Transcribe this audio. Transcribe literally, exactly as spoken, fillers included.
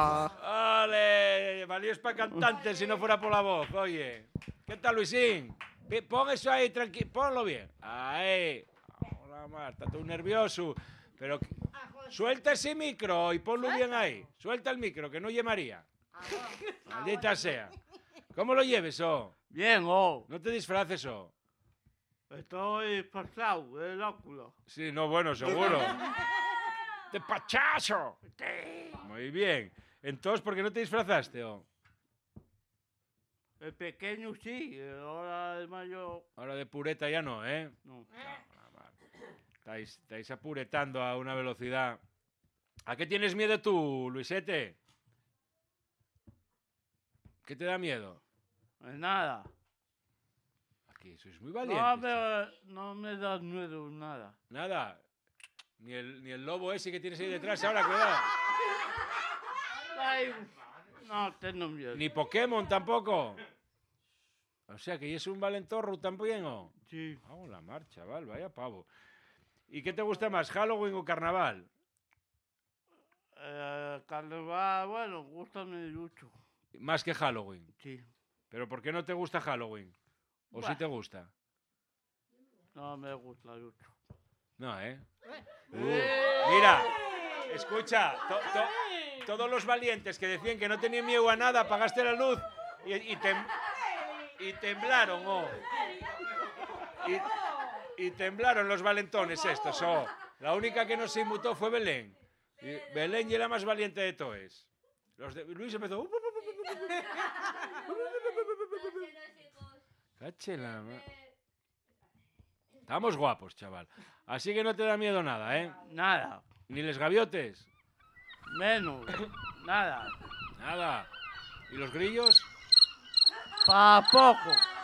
¡Ole! Valíos para cantantes si no fuera por la voz, oye. ¿Qué tal, Luisín? Pon eso ahí, tranquilo, ponlo bien. Ahí. Hola, Marta, tú nervioso. Pero suelta ese micro y ponlo bien ahí. Suelta el micro, que no oye María. Maldita sea. ¿Cómo lo lleves, oh? Bien, oh. No te disfraces, oh. Estoy pasado, el óculo. Sí, no, bueno, seguro. ¡De pachazo! Muy bien. Entonces, ¿por qué no te disfrazaste, oh? El pequeño sí, ahora el mayor... Ahora de pureta ya no, ¿eh? No. Estáis, estáis apuretando a una velocidad. ¿A qué tienes miedo tú, Luisete? ¿Qué te da miedo? Pues nada. Aquí sois muy valientes. No me, no me da miedo nada. Nada. Ni el, ni el lobo ese que tienes ahí detrás ahora, cuidado. Ay, no tengo miedo. Ni Pokémon tampoco. O sea, que es un valentorro también, ¿o? Sí. Vamos la marcha, chaval, vaya pavo. ¿Y qué te gusta más, Halloween o Carnaval? Eh, carnaval, bueno, gustame mucho. Más que Halloween. Sí. ¿Pero por qué no te gusta Halloween? ¿O Bah. sí te gusta? No me gusta mucho. No, ¿eh? Uh, mira, escucha, to, to, todos los valientes que decían que no tenían miedo a nada, apagaste la luz y, y, tem, y temblaron, oh. Y, y temblaron los valentones estos, oh. La única que no se inmutó fue Belén. Y Belén y la más valiente de todos. Los de Luis empezó... Cáchela, estamos guapos, chaval. Así que no te da miedo nada, ¿eh? Nada. Ni les gaviotes. Menos. Nada. Nada. ¿Y los grillos? Pa' poco.